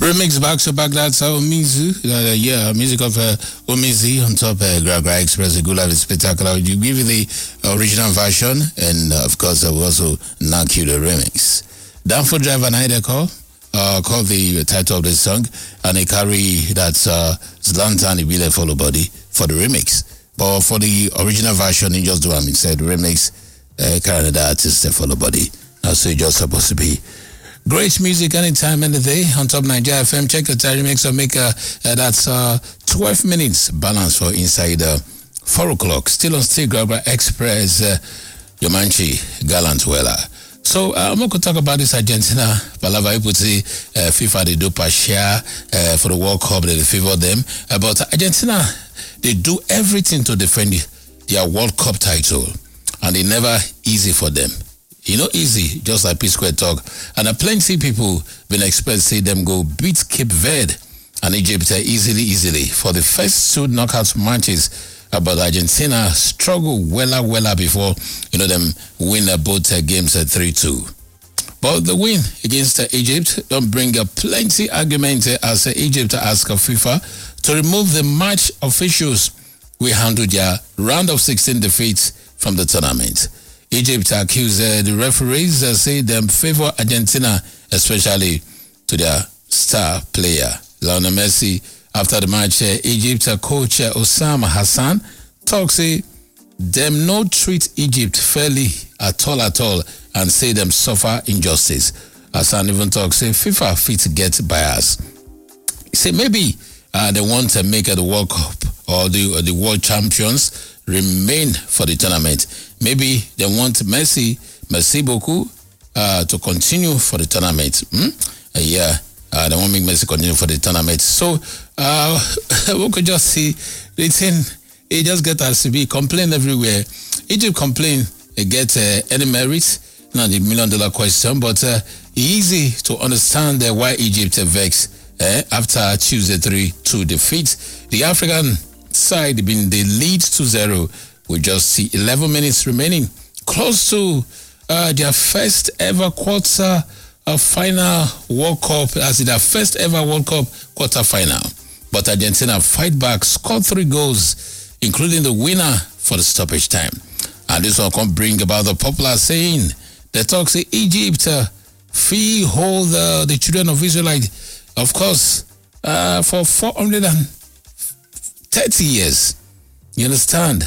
Remix back to back, that's Omizu. Music of Omizi on top Gragra Express, a good life spectacular. You give you the original version, and of course, I will also knock you the remix. Danfo Driver Night call the title of the song, and they carry that's Zlatan Ibile Follow Body for the remix. But for the original version, he just do what he said, remix, carry the artist Follow Body. So it's just supposed to be. Great music anytime, any day. On top Nigeria FM, check the time remix or make that's 12 minutes balance for inside 4 o'clock. Still on Steel Grabber Express, Yomanchi Gallant Weller. So I'm going to talk about this Argentina. Palava Iputi, FIFA, they do partial for the World Cup, they favor them. But Argentina, they do everything to defend their World Cup title. And they never easy for them. Easy, just like P-Square talk. And plenty people been expecting them go beat Cape Verde and Egypt easily for the first 2 knockout matches. But Argentina struggle well before, them win both games at 3-2. But the win against Egypt don't bring up plenty argument as Egypt ask FIFA to remove the match officials we handled their round of 16 defeats from the tournament. Egypt accused the referees say them favor Argentina, especially to their star player, Lionel Messi. After the match, Egypt coach Osama Hassan talks say them no treat Egypt fairly at all and say them suffer injustice. Hassan even talks say FIFA fit get bias. He say maybe they want to make the World Cup or the world champions remain for the tournament. Maybe they want Messi beaucoup, to continue for the tournament. They won't make Messi continue for the tournament. So we could just see the thing. It just get us to be complain everywhere. Egypt complain, get any merit. Not the $1 million question, but easy to understand why Egypt vex after Tuesday 3-2 defeat. The African side been the lead 2-0. We just see 11 minutes remaining, close to their first ever quarter final World Cup, as in their first ever World Cup quarter final. But Argentina fight back, scored 3 goals, including the winner for the stoppage time. And this one can bring about the popular saying, the talk say Egypt fee hold the children of Israelite, of course, for 430 years. You understand?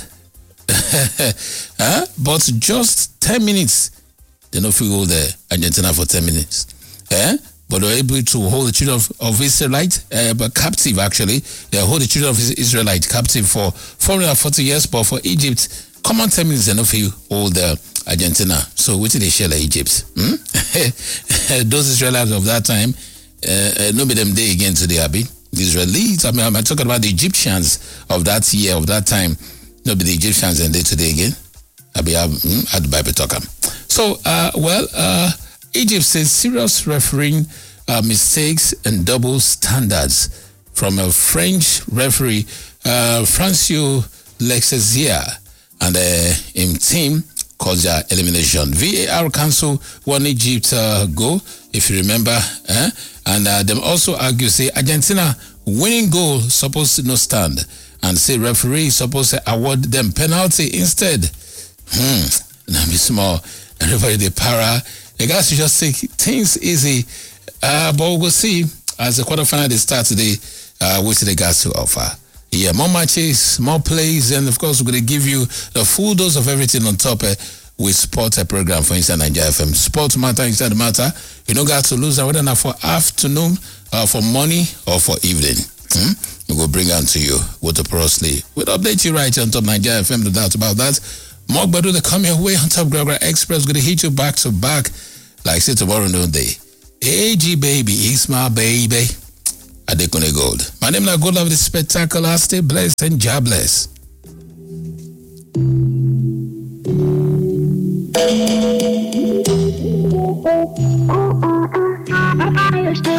But just 10 minutes, they don't feel hold Argentina for 10 minutes. But they're able to hold the children of Israelite, but captive actually. They hold the children of Israelite captive for 440 years, but for Egypt, common 10 minutes, they don't feel hold Argentina. So what did they share Egypt? Those Israelites of that time, nobody them day again today, Abi. The Israelites, I'm talking about the Egyptians of that year, of that time. Nobody the Egyptians and day today again. Abi, at the Bible talker. So, Egypt says serious refereeing mistakes and double standards from a French referee, Francio Lexezier, and him team caused their elimination. VAR Council won Egypt go, if you remember, and them also argue say Argentina winning goal supposed to not stand, and say referee supposed to award them penalty instead. Now be small, everybody the para. The guys should just take things easy, but we'll see as the quarterfinal they start today. What the guys to offer? Yeah, more matches, more plays, and of course we're going to give you the full dose of everything on top with sport program for Inside Nigeria FM. Sport matter inside the matter. You don't got to lose whether not for afternoon, for morning, or for evening. We will bring on to you with the Prosley. We'll update you right on top Nigeria FM, no doubt about that. Mark Badu, they come your way on top Gragra Express. Going to hit you back to back like say tomorrow no day. AG baby, it's my baby. Adekune Gold. My name is Gold of the Spectacular. Stay blessed and jobless.